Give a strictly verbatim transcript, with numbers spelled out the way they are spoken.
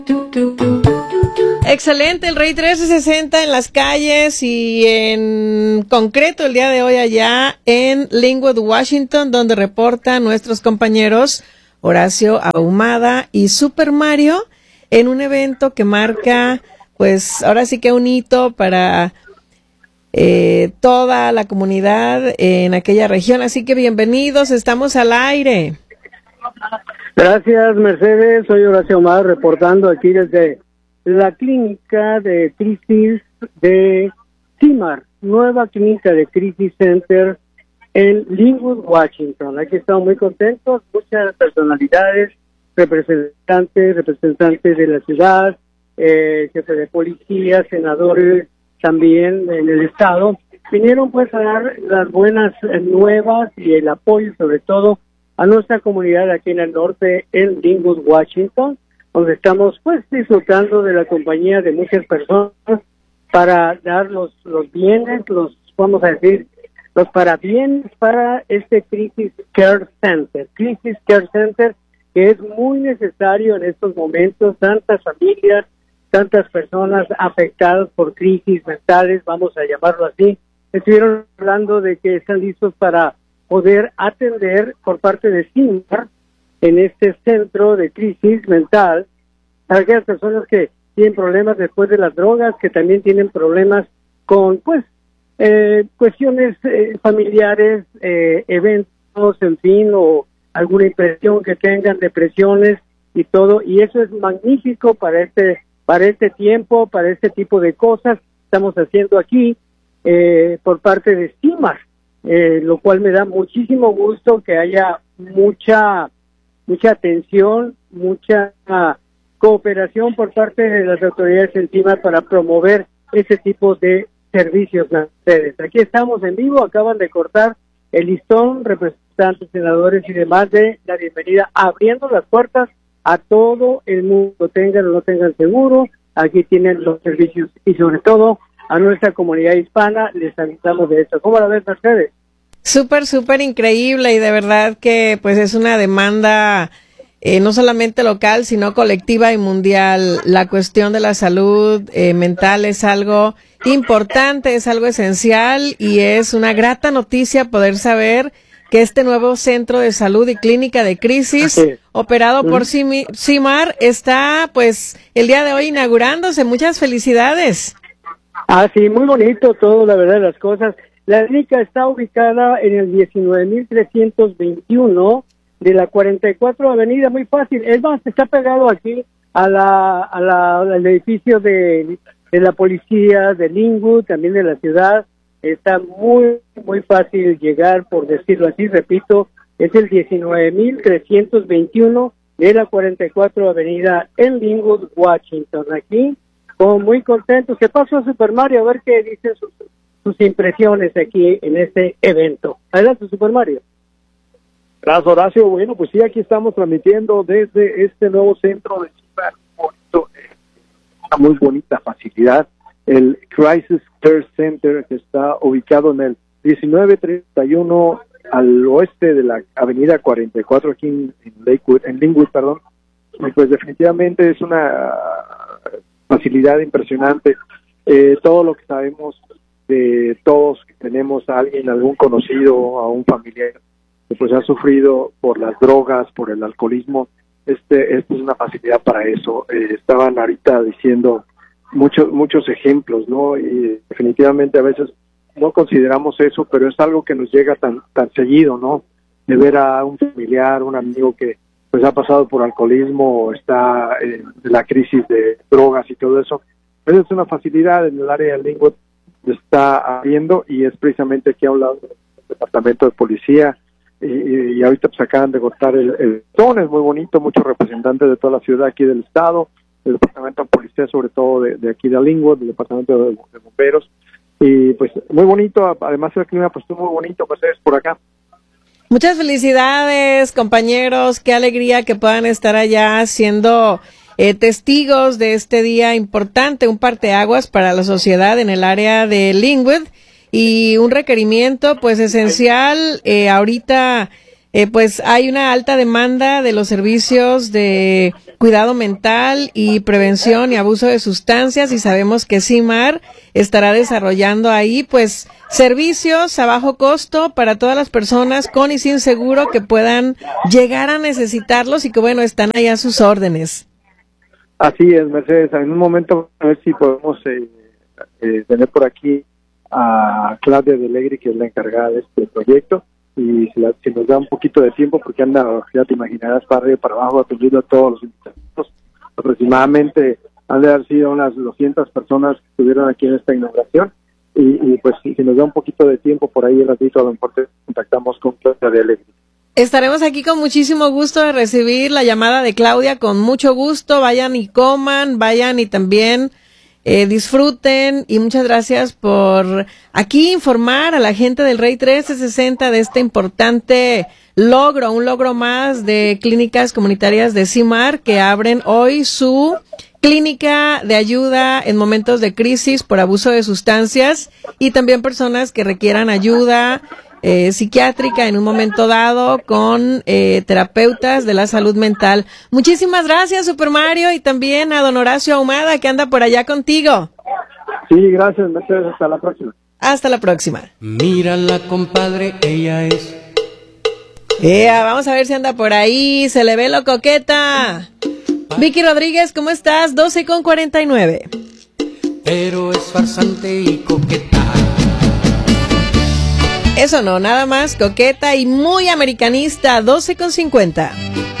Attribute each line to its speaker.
Speaker 1: Excelente, el Rey trescientos sesenta en las calles y en concreto el día de hoy allá en Linwood, Washington, donde reportan nuestros compañeros Horacio Ahumada y Super Mario en un evento que marca, pues ahora sí que un hito para eh, toda la comunidad en aquella región. Así que bienvenidos, estamos al aire.
Speaker 2: Gracias, Mercedes. Soy Horacio Ahumada reportando aquí desde la clínica de crisis de C I M A R, nueva clínica de Crisis Center en Linwood, Washington. Aquí estamos muy contentos, muchas personalidades, representantes, representantes de la ciudad, eh, jefe de policía, senadores también en el estado, vinieron pues a dar las buenas nuevas y el apoyo sobre todo a nuestra comunidad aquí en el norte, en Linwood, Washington, donde estamos pues disfrutando de la compañía de muchas personas para dar los, los bienes, los, vamos a decir, los parabienes para este Crisis Care Center. Crisis Care Center que es muy necesario en estos momentos, tantas familias, tantas personas afectadas por crisis mentales, vamos a llamarlo así, estuvieron hablando de que están listos para poder atender por parte de C I M A R en este centro de crisis mental a aquellas personas que tienen problemas después de las drogas, que también tienen problemas con, pues, eh, cuestiones eh, familiares, eh, eventos, en fin, o alguna impresión que tengan, depresiones y todo, y eso es magnífico para este, para este tiempo, para este tipo de cosas que estamos haciendo aquí eh, por parte de C I M A R, eh, lo cual me da muchísimo gusto que haya mucha mucha atención, mucha uh, cooperación por parte de las autoridades encima para promover ese tipo de servicios a ustedes. Aquí estamos en vivo, acaban de cortar el listón, representantes, senadores y demás de la bienvenida, abriendo las puertas a todo el mundo, tengan o no tengan seguro, aquí tienen los servicios y sobre todo a nuestra comunidad hispana les avisamos de esto. ¿Cómo la ves, Mercedes?
Speaker 1: Súper, súper increíble y de verdad que pues es una demanda eh, no solamente local, sino colectiva y mundial. La cuestión de la salud eh, mental es algo importante, es algo esencial y es una grata noticia poder saber que este nuevo centro de salud y clínica de crisis okay. operado por C I M A R está pues el día de hoy inaugurándose. Muchas felicidades.
Speaker 2: Ah, sí, muy bonito todo, la verdad de las cosas. La clínica está ubicada en el diecinueve mil trescientos veintiuno de la cuarenta y cuatro Avenida, muy fácil. Es más, está pegado aquí a la, a la, al edificio de, de la policía de Linwood, también de la ciudad. Está muy, muy fácil llegar, por decirlo así, repito, es el diecinueve mil trescientos veintiuno de la cuarenta y cuatro Avenida en Linwood, Washington. Aquí, como muy contentos. ¿Qué pasó, Super Mario? A ver qué dicen sus sus impresiones aquí en este evento. Adelante, Super Mario.
Speaker 3: Gracias, Horacio. Bueno, pues sí, aquí estamos transmitiendo desde este nuevo centro de ciudad, una muy bonita facilidad, el Crisis Care Center, que está ubicado en el diecinueve treinta y uno al oeste de la avenida cuarenta y cuatro, aquí en, en Lakewood, en Linwood, perdón. Y pues definitivamente es una facilidad impresionante. Eh, todo lo que sabemos de todos que tenemos a alguien, algún conocido, a un familiar que pues ha sufrido por las drogas, por el alcoholismo, este, este es una facilidad para eso. Eh, estaban ahorita diciendo muchos muchos ejemplos, ¿no? Y definitivamente a veces no consideramos eso, pero es algo que nos llega tan tan seguido, ¿no? De ver a un familiar, un amigo que pues ha pasado por alcoholismo, está en la crisis de drogas y todo eso. Esa es una facilidad en el área de Linwood, está habiendo y es precisamente aquí a un lado del departamento de policía y, y, y ahorita pues acaban de cortar el, el ton, es muy bonito, muchos representantes de toda la ciudad aquí del estado, del departamento de policía, sobre todo de, de aquí de Linwood, del departamento de, de bomberos, y pues muy bonito, además el clima pues estuvo muy bonito, pues es por acá.
Speaker 1: Muchas felicidades, compañeros, qué alegría que puedan estar allá siendo Eh, testigos de este día importante, un parteaguas para la sociedad en el área de Linwood y un requerimiento pues esencial. Eh, ahorita eh, pues hay una alta demanda de los servicios de cuidado mental y prevención y abuso de sustancias, y sabemos que CIMAR estará desarrollando ahí pues servicios a bajo costo para todas las personas con y sin seguro que puedan llegar a necesitarlos, y que bueno, están ahí a sus órdenes.
Speaker 3: Así es, Mercedes. En un momento a ver si podemos eh, eh, tener por aquí a Claudia de Alegre, que es la encargada de este proyecto, y si, la, si nos da un poquito de tiempo, porque anda, ya te imaginarás, para arriba y para abajo atendiendo a todos los invitados. Aproximadamente han de haber sido unas doscientas personas que estuvieron aquí en esta inauguración, y, y pues si, si nos da un poquito de tiempo por ahí el ratito, a lo mejor te contactamos con Claudia de Alegre.
Speaker 1: Estaremos aquí con muchísimo gusto de recibir la llamada de Claudia, con mucho gusto. Vayan y coman, vayan y también eh, disfruten, y muchas gracias por aquí informar a la gente del Rey trescientos sesenta de este importante logro, un logro más de clínicas comunitarias de CIMAR, que abren hoy su clínica de ayuda en momentos de crisis por abuso de sustancias, y también personas que requieran ayuda Eh, psiquiátrica en un momento dado con eh, terapeutas de la salud mental. Muchísimas gracias, Super Mario, y también a don Horacio Ahumada, que anda por allá contigo.
Speaker 3: Sí, gracias, Mercedes. Hasta la próxima.
Speaker 1: Hasta la próxima.
Speaker 4: Mírala, compadre, ella es.
Speaker 1: Yeah, vamos a ver si anda por ahí. Se le ve lo coqueta. Vicky Rodríguez, ¿cómo estás? doce con cuarenta y nueve.
Speaker 4: Pero es farsante y coqueta.
Speaker 1: Eso no, nada más coqueta y muy americanista. doce con cincuenta.